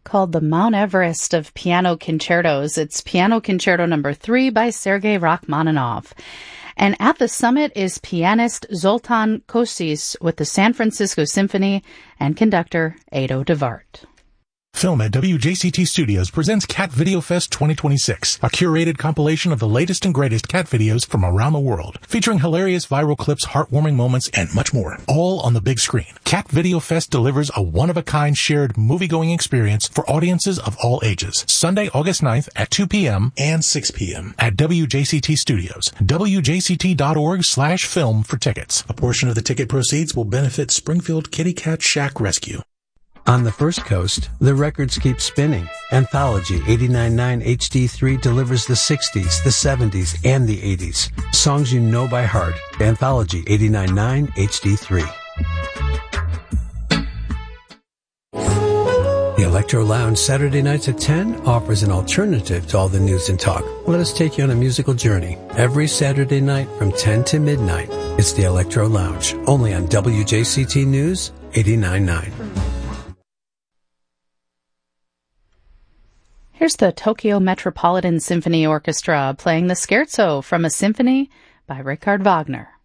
called the Mount Everest of piano concertos. It's Piano Concerto No. 3 by Sergei Rachmaninoff. And at the summit is pianist Zoltan Kosis with the San Francisco Symphony and conductor Ado DeVart. Film at WJCT Studios presents Cat Video Fest 2026, a curated compilation of the latest and greatest cat videos from around the world, featuring hilarious viral clips, heartwarming moments, and much more, all on the big screen. Cat Video Fest delivers a one-of-a-kind shared movie-going experience for audiences of all ages. Sunday, August 9th at 2 p.m. and 6 p.m. at WJCT Studios. WJCT.org/film for tickets. A portion of the ticket proceeds will benefit Springfield Kitty Cat Shack Rescue. On the First Coast, the records keep spinning. Anthology 89.9 HD3 delivers the 60s, the 70s, and the 80s. Songs you know by heart. Anthology 89.9 HD3. The Electro Lounge Saturday nights at 10 offers an alternative to all the news and talk. Let us take you on a musical journey. Every Saturday night from 10 to midnight, it's the Electro Lounge, only on WJCT News 89.9. Here's the Tokyo Metropolitan Symphony Orchestra playing the Scherzo from a Symphony by Richard Wagner.